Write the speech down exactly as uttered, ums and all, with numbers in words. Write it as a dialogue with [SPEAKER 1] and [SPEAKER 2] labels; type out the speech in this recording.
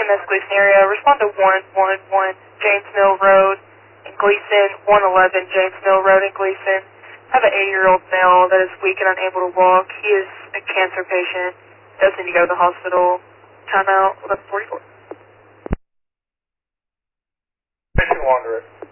[SPEAKER 1] M S Gleason area. Respond to one one one James Mill Road in Gleason, one eleven James Mill Road in Gleason. I have an eighty-year-old male that is weak and unable to walk. He is a cancer patient. Does need to go to the hospital. Timeout eleven forty-four.
[SPEAKER 2] Mission Wanderer.